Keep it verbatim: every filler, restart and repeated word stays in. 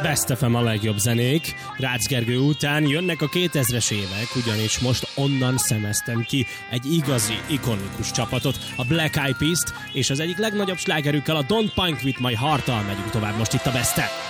Best ef em a legjobb zenék. Rácz Gergő után jönnek a kétezres évek, ugyanis most onnan szemeztem ki egy igazi, ikonikus csapatot, a Black Eyed Peas-t, és az egyik legnagyobb slágerükkel, a Don't Punk With My Heart-tal megyünk tovább most itt a Best-en.